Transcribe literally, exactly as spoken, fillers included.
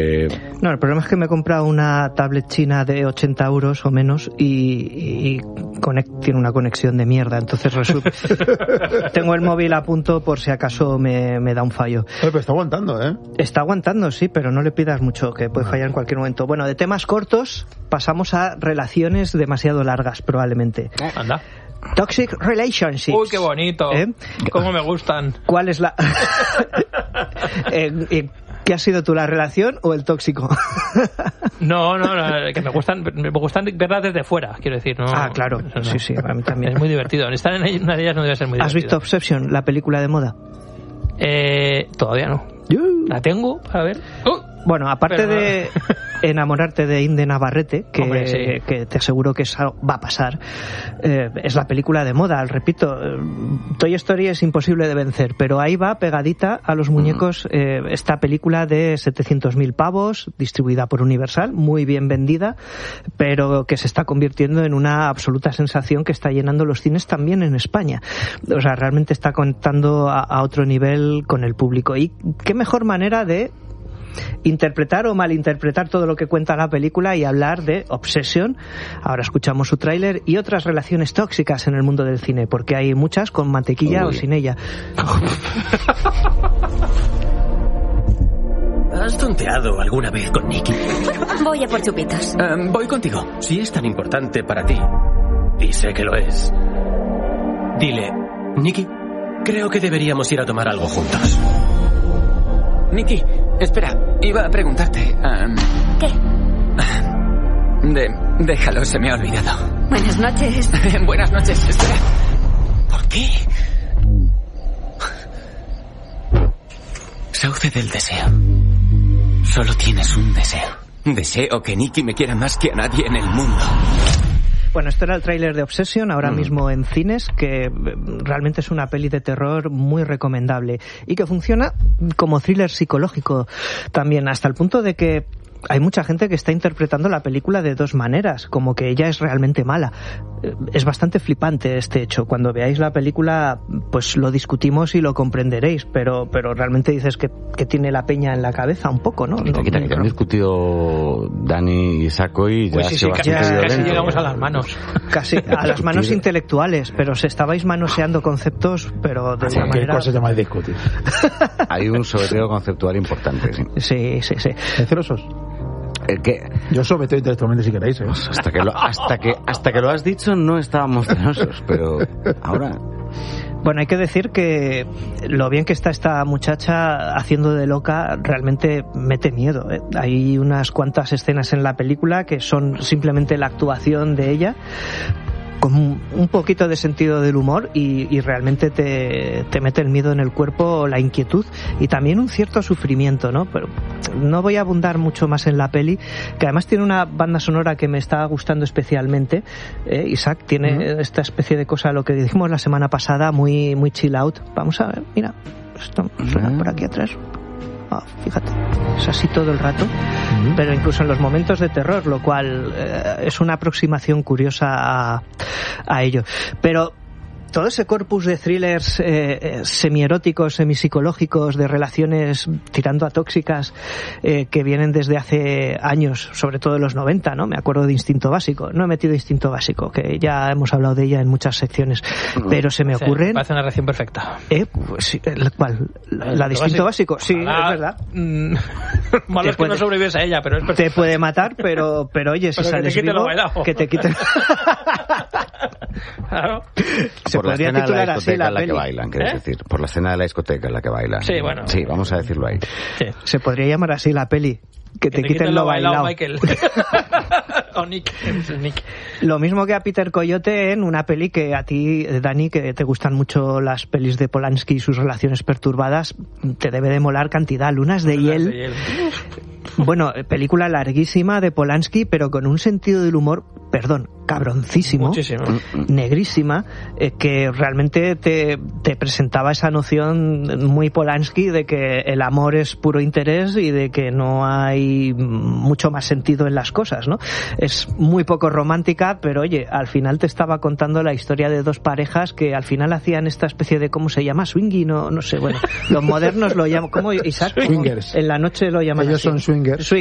Eh... No, el problema es que me he comprado una tablet china de ochenta euros o menos y, y conect, tiene una conexión de mierda, entonces resulta... tengo el móvil a punto por si acaso me, me da un fallo. Oye, pero está aguantando, ¿eh? Está aguantando, sí, pero no le pidas mucho, que puede fallar en cualquier momento. Bueno, de temas cortos pasamos a relaciones demasiado largas, probablemente. Oh, anda. Toxic relationships. Uy, qué bonito. ¿Eh? Cómo me gustan. ¿Cuál es la... eh, eh, ¿Qué ha sido tú, la relación o el tóxico? No, no, no, que me gustan, me gustan verlas desde fuera, quiero decir. No, ah, claro, no. sí, sí, a mí también. Es muy divertido. Estar en una de ellas no debe ser muy divertido. ¿Has visto Obsession, la película de moda? Eh, todavía no. Uh. La tengo para ver. Uh. Bueno, aparte Pero... de enamorarte de Inde Navarrete, que, Hombre, sí. que te aseguro que eso va a pasar, eh, es la película de moda, repito. Toy Story es imposible de vencer, pero ahí va pegadita a los muñecos eh, esta película de setecientos mil pavos, distribuida por Universal, muy bien vendida, pero que se está convirtiendo en una absoluta sensación que está llenando los cines también en España. O sea, realmente está contando a, a otro nivel con el público. Y qué mejor manera de interpretar o malinterpretar todo lo que cuenta la película y hablar de Obsession. Ahora escuchamos su tráiler y otras relaciones tóxicas en el mundo del cine, porque hay muchas con mantequilla Uy. o sin ella. ¿Has tonteado alguna vez con Nicky? Voy a por chupitos. Um, voy contigo. Si es tan importante para ti, y sé que lo es, dile, Nicky, creo que deberíamos ir a tomar algo juntos. Nicky, espera, iba a preguntarte... Um, ¿Qué? De, déjalo, se me ha olvidado. Buenas noches. Buenas noches, espera. ¿Por qué? Sauce del deseo. Solo tienes un deseo. Deseo que Nicky me quiera más que a nadie en el mundo. Bueno, esto era el tráiler de Obsession, ahora mm. mismo en cines, que realmente es una peli de terror muy recomendable y que funciona como thriller psicológico también, hasta el punto de que hay mucha gente que está interpretando la película de dos maneras, como que ella es realmente mala. Es bastante flipante este hecho. Cuando veáis la película, pues lo discutimos y lo comprenderéis, pero pero realmente dices que, que tiene la peña en la cabeza un poco, ¿no? Quita, quita, no, que han discutido Dani y Saco y ya pues sí, se sí, va casi, bastante casi violento. llegamos a las manos. Casi a las manos intelectuales, pero se estabais manoseando conceptos, pero de una manera... ¿Qué cosa se llama discutir? Hay un sobreteo conceptual importante, sí. Sí, sí, sí. ¿Es celosos? ¿El qué? Yo someteo intelectualmente si queréis, ¿eh? Pues hasta que lo, hasta que hasta que lo has dicho no estábamos celosos, pero ahora... Bueno, hay que decir que lo bien que está esta muchacha haciendo de loca realmente mete miedo, ¿eh? Hay unas cuantas escenas en la película que son simplemente la actuación de ella, con un poquito de sentido del humor y, y realmente te, te mete el miedo en el cuerpo, la inquietud y también un cierto sufrimiento, ¿no? Pero no voy a abundar mucho más en la peli, que además tiene una banda sonora que me está gustando especialmente. eh, Isaac tiene uh-huh. esta especie de cosa, lo que dijimos la semana pasada, muy, muy chill out. Vamos a ver, mira, esto suena uh-huh. por aquí atrás. Oh, fíjate, es así todo el rato, uh-huh. pero incluso en los momentos de terror, lo cual eh, es una aproximación curiosa a, a ello. Pero todo ese corpus de thrillers eh, semieróticos, semipsicológicos, de relaciones tirando a tóxicas, eh, que vienen desde hace años, sobre todo en los noventa, ¿no? Me acuerdo de Instinto Básico. No he metido Instinto Básico, que ya hemos hablado de ella en muchas secciones, pero se me sí, ocurren... Parece una relación perfecta. Eh, pues sí, ¿cuál? ¿La, la de Instinto Básico? Sí, ah, es verdad. Mm, malo es que no sobrevives a ella, pero es perfecta. Te puede matar, pero, pero oye, si pero sales que te vivo, que te quiten... Claro. Se por podría la titular la así la, en la peli. que bailan, quieres ¿Eh? decir, por la escena de la discoteca en la que bailan. Sí, bueno. Sí, vamos a decirlo ahí. Sí. Se podría llamar así la peli. Que, que te, te quiten, quiten lo bailado, Michael. O Nick. Nick. Lo mismo que a Peter Coyote en una peli que a ti, Dani, que te gustan mucho las pelis de Polanski y sus relaciones perturbadas, te debe de molar cantidad. Lunas de Lunas hiel. de hiel. Bueno, película larguísima de Polanski, pero con un sentido del humor, perdón, cabroncísimo, muchísimo, negrísima, eh, que realmente te, te presentaba esa noción muy Polanski de que el amor es puro interés y de que no hay hay mucho más sentido en las cosas, ¿no? Es muy poco romántica, pero oye, al final te estaba contando la historia de dos parejas que al final hacían esta especie de, ¿cómo se llama? Swinging, no, no sé, bueno, los modernos lo llaman, ¿cómo, Isaac? Swingers. En la noche lo llaman Ellos así. son swingers.